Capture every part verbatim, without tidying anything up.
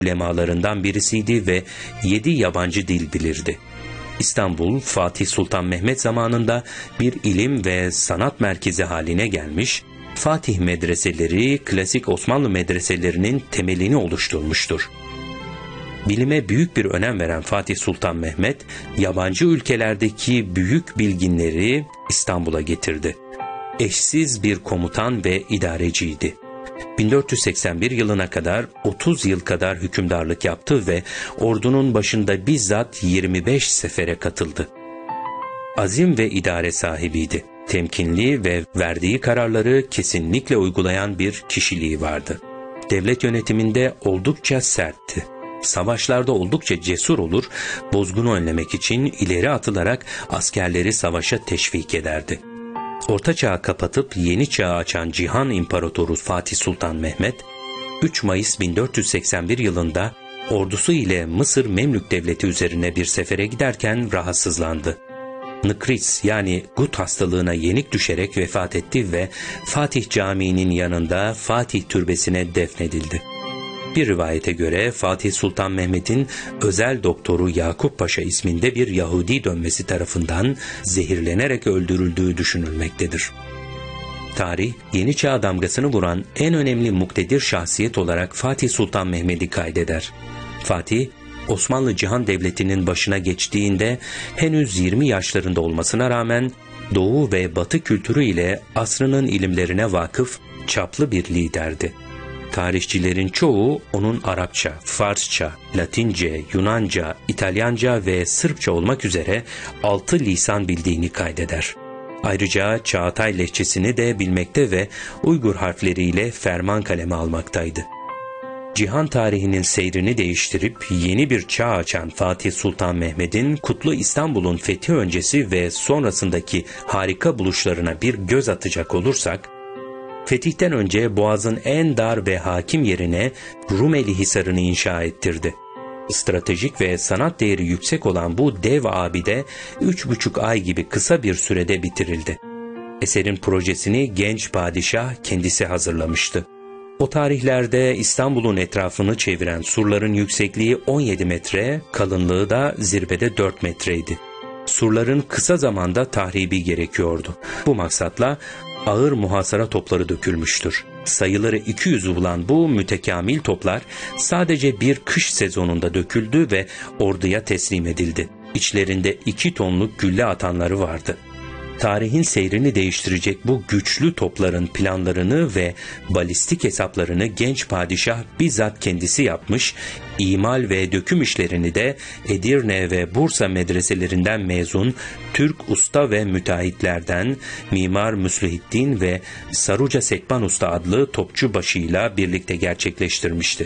ulemalarından birisiydi ve yedi yabancı dil bilirdi. İstanbul, Fatih Sultan Mehmet zamanında bir ilim ve sanat merkezi haline gelmiş, Fatih medreseleri, klasik Osmanlı medreselerinin temelini oluşturmuştur. Bilime büyük bir önem veren Fatih Sultan Mehmet, yabancı ülkelerdeki büyük bilginleri İstanbul'a getirdi. Eşsiz bir komutan ve idareciydi. bin dört yüz seksen bir yılına kadar otuz yıl kadar hükümdarlık yaptı ve ordunun başında bizzat yirmi beş sefere katıldı. Azim ve idare sahibiydi. Temkinli ve verdiği kararları kesinlikle uygulayan bir kişiliği vardı. Devlet yönetiminde oldukça sertti. Savaşlarda oldukça cesur olur, bozgunu önlemek için ileri atılarak askerleri savaşa teşvik ederdi. Orta Çağ'ı kapatıp yeni çağı açan Cihan İmparatoru Fatih Sultan Mehmet, üç Mayıs bin dört yüz seksen bir yılında ordusu ile Mısır Memlük Devleti üzerine bir sefere giderken rahatsızlandı. Nıkris yani gut hastalığına yenik düşerek vefat etti ve Fatih Camii'nin yanında Fatih Türbesi'ne defnedildi. Bir rivayete göre Fatih Sultan Mehmet'in özel doktoru Yakup Paşa isminde bir Yahudi dönmesi tarafından zehirlenerek öldürüldüğü düşünülmektedir. Tarih, yeni çağ damgasını vuran en önemli muktedir şahsiyet olarak Fatih Sultan Mehmet'i kaydeder. Fatih, Osmanlı Cihan Devleti'nin başına geçtiğinde henüz yirmi yaşlarında olmasına rağmen Doğu ve Batı kültürü ile asrının ilimlerine vakıf çaplı bir liderdi. Tarihçilerin çoğu onun Arapça, Farsça, Latince, Yunanca, İtalyanca ve Sırpça olmak üzere altı lisan bildiğini kaydeder. Ayrıca Çağatay lehçesini de bilmekte ve Uygur harfleriyle ferman kaleme almaktaydı. Cihan tarihinin seyrini değiştirip yeni bir çağ açan Fatih Sultan Mehmet'in Kutlu İstanbul'un fethi öncesi ve sonrasındaki harika buluşlarına bir göz atacak olursak, fetihten önce Boğaz'ın en dar ve hakim yerine Rumeli Hisarı'nı inşa ettirdi. Stratejik ve sanat değeri yüksek olan bu dev abide üç buçuk ay gibi kısa bir sürede bitirildi. Eserin projesini genç padişah kendisi hazırlamıştı. O tarihlerde İstanbul'un etrafını çeviren surların yüksekliği on yedi metre, kalınlığı da zirvede dört metreydi. Surların kısa zamanda tahribi gerekiyordu. Bu maksatla ağır muhasara topları dökülmüştür. Sayıları iki yüzü bulan bu mütekamil toplar sadece bir kış sezonunda döküldü ve orduya teslim edildi. İçlerinde iki tonluk gülle atanları vardı. Tarihin seyrini değiştirecek bu güçlü topların planlarını ve balistik hesaplarını genç padişah bizzat kendisi yapmış, imal ve döküm işlerini de Edirne ve Bursa medreselerinden mezun Türk usta ve müteahhitlerden Mimar Müslihiddin ve Saruca Sekban Usta adlı topçu başıyla birlikte gerçekleştirmişti.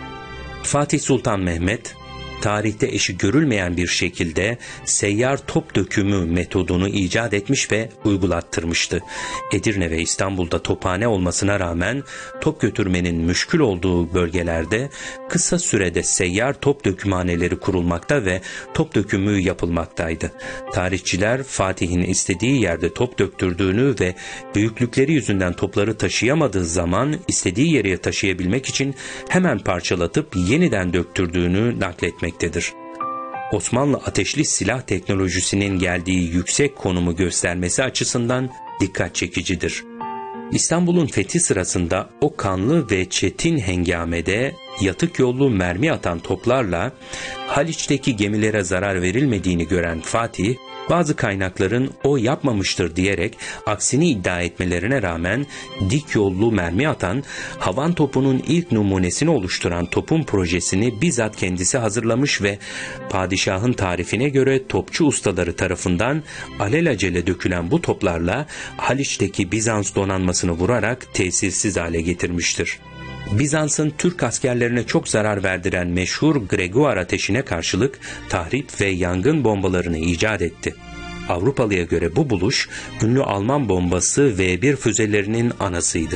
Fatih Sultan Mehmet, tarihte eşi görülmeyen bir şekilde seyyar top dökümü metodunu icat etmiş ve uygulattırmıştı. Edirne ve İstanbul'da tophane olmasına rağmen top götürmenin müşkül olduğu bölgelerde kısa sürede seyyar top dökümhaneleri kurulmakta ve top dökümü yapılmaktaydı. Tarihçiler Fatih'in istediği yerde top döktürdüğünü ve büyüklükleri yüzünden topları taşıyamadığı zaman istediği yere taşıyabilmek için hemen parçalatıp yeniden döktürdüğünü nakletmektedir. Osmanlı ateşli silah teknolojisinin geldiği yüksek konumu göstermesi açısından dikkat çekicidir. İstanbul'un fethi sırasında o kanlı ve çetin hengamede yatık yollu mermi atan toplarla Haliç'teki gemilere zarar verilmediğini gören Fatih, bazı kaynakların o yapmamıştır diyerek aksini iddia etmelerine rağmen dik yollu mermi atan, havan topunun ilk numunesini oluşturan topun projesini bizzat kendisi hazırlamış ve padişahın tarifine göre topçu ustaları tarafından alelacele dökülen bu toplarla Haliç'teki Bizans donanmasını vurarak tesirsiz hale getirmiştir. Bizans'ın Türk askerlerine çok zarar verdiren meşhur Gregoire ateşine karşılık tahrip ve yangın bombalarını icat etti. Avrupalıya göre bu buluş ünlü Alman bombası V bir füzelerinin anasıydı.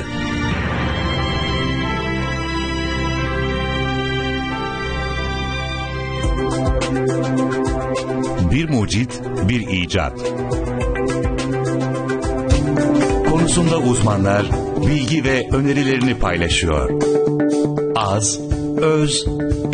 Bir mucit, bir icat. Konusunda uzmanlar bilgi ve önerilerini paylaşıyor. Az, öz,